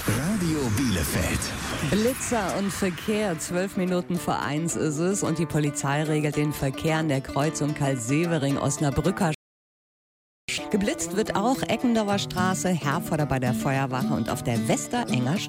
Radio Bielefeld. Blitzer und Verkehr, 12 Minuten vor 1 ist es und die Polizei regelt den Verkehr an der Kreuzung Karl-Severing-Osnabrücker. Geblitzt wird auch Eckendorfer Straße, Herforder bei der Feuerwache und auf der Westerenger